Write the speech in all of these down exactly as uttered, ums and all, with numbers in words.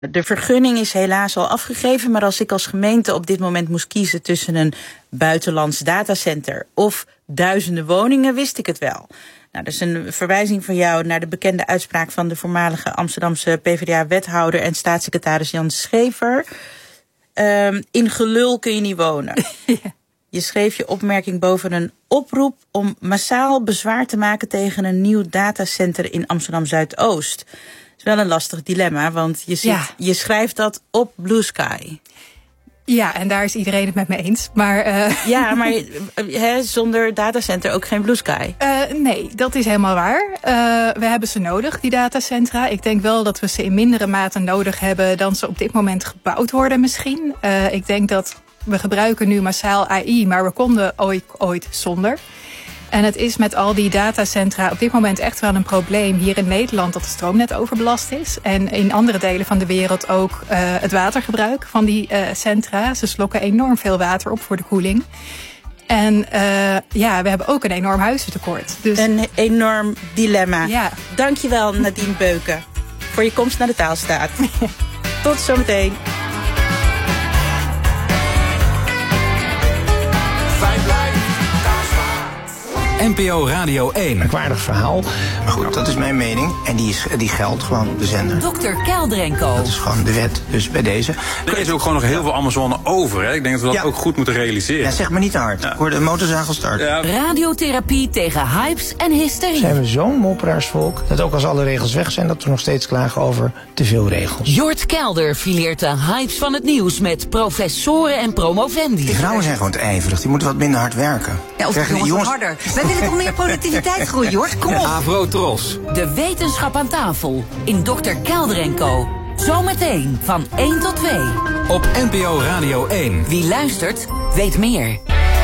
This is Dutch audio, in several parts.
De vergunning is helaas al afgegeven, maar als ik als gemeente op dit moment moest kiezen tussen een buitenlands datacenter of duizenden woningen, wist ik het wel. Nou, dat is een verwijzing van jou naar de bekende uitspraak van de voormalige Amsterdamse PvdA-wethouder en staatssecretaris Jan Schever. Um, in gelul kun je niet wonen. Ja. Je schreef je opmerking boven een oproep om massaal bezwaar te maken tegen een nieuw datacenter in Amsterdam Zuidoost. Dat is wel een lastig dilemma, want je, zit, ja. je schrijft dat op Blue Sky. Ja, en daar is iedereen het met me eens. Maar, uh... Ja, maar he, zonder datacenter ook geen Blue Sky. Uh, nee, dat is helemaal waar. Uh, we hebben ze nodig, die datacentra. Ik denk wel dat we ze in mindere mate nodig hebben dan ze op dit moment gebouwd worden misschien. Uh, ik denk dat we gebruiken nu massaal A I, maar we konden ooit, ooit zonder. En het is met al die datacentra op dit moment echt wel een probleem hier in Nederland dat het stroomnet overbelast is. En in andere delen van de wereld ook uh, het watergebruik van die uh, centra. Ze slokken enorm veel water op voor de koeling. En uh, ja, we hebben ook een enorm huizentekort. Dus een enorm dilemma. Ja. Dankjewel Nadine Beuken voor je komst naar de Taalstaat. Tot zometeen. N P O Radio één. Merkwaardig verhaal. Maar goed, dat is mijn mening. En die, is, die geldt gewoon, de zender. dokter Kelder en Co. Dat is gewoon de wet, dus bij deze. Er is ook gewoon nog heel veel Amazone over. Hè? Ik denk dat we dat ja. ook goed moeten realiseren. Ja, zeg maar niet te hard. Ja. Ik hoor de motorzaag al starten. Ja. Radiotherapie tegen hypes en hysterie. Zijn we zo'n mopperaarsvolk dat ook als alle regels weg zijn, dat we nog steeds klagen over te veel regels. Jort Kelder fileert de hypes van het nieuws met professoren en promovendi. Die vrouwen zijn gewoon te ijverig. Die moeten wat minder hard werken. Ja, of jongens, jongens harder. Wij willen toch meer productiviteit groeien, Jort? Kom op. Avrotros. De wetenschap aan tafel in dokter Kelder en Co. Zometeen van één tot twee. Op N P O Radio één. Wie luistert, weet meer.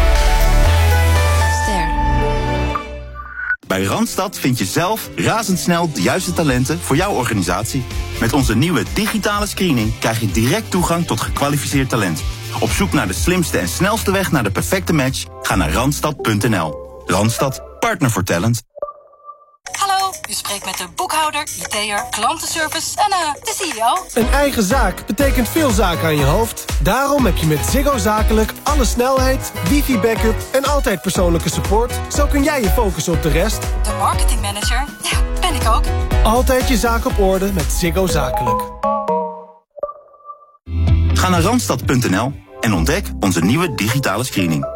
Ster. Bij Randstad vind je zelf razendsnel de juiste talenten voor jouw organisatie. Met onze nieuwe digitale screening krijg je direct toegang tot gekwalificeerd talent. Op zoek naar de slimste en snelste weg naar de perfecte match? Ga naar randstad punt n l. Randstad, partner voor talent. Hallo, u spreekt met de boekhouder, I T'er, klantenservice en uh, de C E O. Een eigen zaak betekent veel zaken aan je hoofd. Daarom heb je met Ziggo Zakelijk alle snelheid, wifi-backup en altijd persoonlijke support. Zo kun jij je focussen op de rest. De marketingmanager, ja, ben ik ook. Altijd je zaak op orde met Ziggo Zakelijk. Ga naar randstad punt n l en ontdek onze nieuwe digitale screening.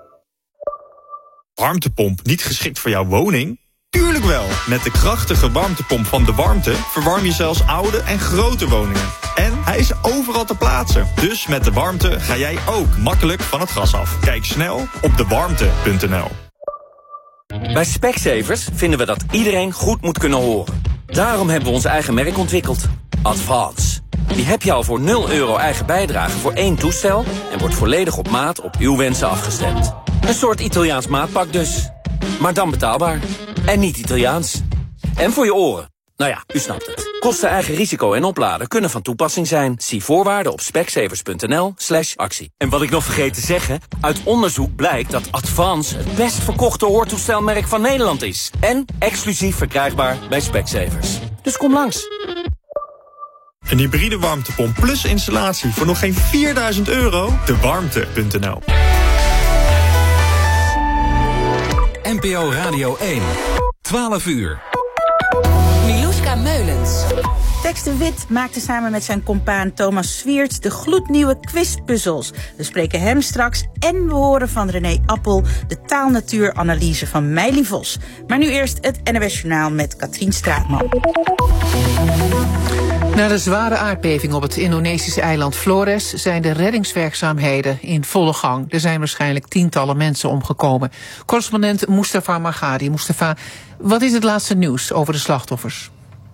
Warmtepomp niet geschikt voor jouw woning? Tuurlijk wel! Met de krachtige warmtepomp van De Warmte verwarm je zelfs oude en grote woningen. En hij is overal te plaatsen. Dus met De Warmte ga jij ook makkelijk van het gas af. Kijk snel op de warmte punt n l. Bij Specsavers vinden we dat iedereen goed moet kunnen horen. Daarom hebben we ons eigen merk ontwikkeld. Advance. Die heb je al voor nul euro eigen bijdrage voor één toestel en wordt volledig op maat op uw wensen afgestemd. Een soort Italiaans maatpak dus. Maar dan betaalbaar. En niet Italiaans. En voor je oren. Nou ja, u snapt het. Kosten, eigen risico en opladen kunnen van toepassing zijn. Zie voorwaarden op specsavers punt n l slash actie. En wat ik nog vergeet te zeggen, uit onderzoek blijkt dat Advance het best verkochte hoortoestelmerk van Nederland is. En exclusief verkrijgbaar bij Specsavers. Dus kom langs. Een hybride warmtepomp plus installatie voor nog geen vierduizend euro? de warmte punt n l. N P O Radio één. twaalf uur. Miluska Meulens. Tex de Wit maakte samen met zijn compaan Thomas Swierts de gloednieuwe quizpuzzels. We spreken hem straks en we horen van René Appel de taalnatuuranalyse van Meili Vos. Maar nu eerst het N O S Journaal met Katrien Straatman. Na de zware aardbeving op het Indonesische eiland Flores zijn de reddingswerkzaamheden in volle gang. Er zijn waarschijnlijk tientallen mensen omgekomen. Correspondent Mustafa Margadi. Mustafa, wat is het laatste nieuws over de slachtoffers?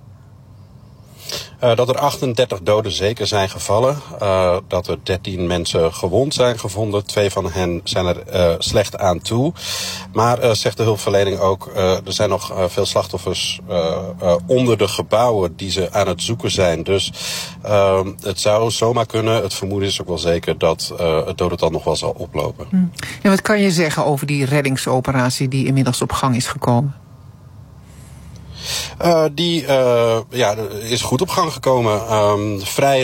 Uh, dat er achtendertig doden zeker zijn gevallen. Uh, dat er dertien mensen gewond zijn gevonden. Twee van hen zijn er uh, slecht aan toe. Maar, uh, zegt de hulpverlening ook, uh, er zijn nog uh, veel slachtoffers uh, uh, onder de gebouwen die ze aan het zoeken zijn. Dus uh, het zou zomaar kunnen, het vermoeden is ook wel zeker, dat uh, het dodental nog wel zal oplopen. Hm. En wat kan je zeggen over die reddingsoperatie die inmiddels op gang is gekomen? Uh, die uh, ja, is goed op gang gekomen. Um, vrij